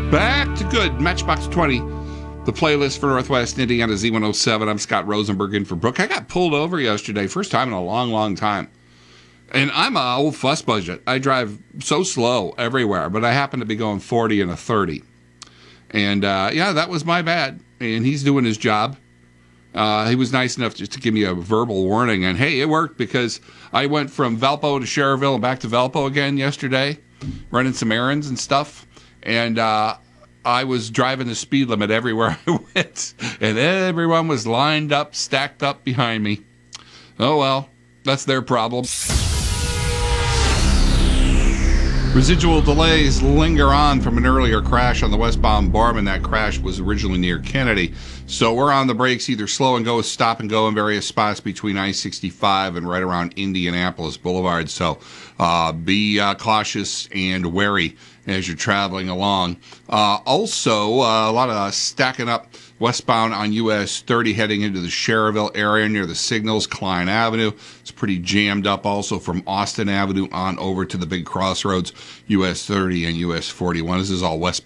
Back to good. Matchbox 20. The playlist for Northwest Indiana Z107. I'm Scott Rosenberg in for Brooke. I got pulled over yesterday. First time in a long, long time. And I'm an old fuss budget. I drive so slow everywhere, but I happen to be going 40 and a 30. And, yeah, that was my bad. And he's doing his job. He was nice enough just to give me a verbal warning. And, hey, it worked because I went from Valpo to Cherville and back to Valpo again yesterday, running some errands and stuff. And I was driving the speed limit everywhere I went. And everyone was lined up, stacked up behind me. Oh, well, that's their problem. Residual delays linger on from an earlier crash on the westbound Barman. That crash was originally near Kennedy. So we're on the brakes, either slow and go, stop and go in various spots between I-65 and right around Indianapolis Boulevard. So be cautious and wary as you're traveling along. Also, a lot of stacking up westbound on US 30 heading into the Cherville area near the Signals, Klein Avenue. It's pretty jammed up also from Austin Avenue on over to the big crossroads, US 30 and US 41. This is all westbound